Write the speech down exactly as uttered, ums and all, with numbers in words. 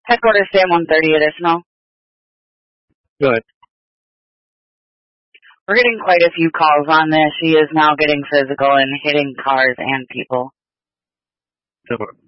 Headquarters, Sam one thirty additional. Good. We're getting quite a few calls on this. She is now getting physical and hitting cars and people. So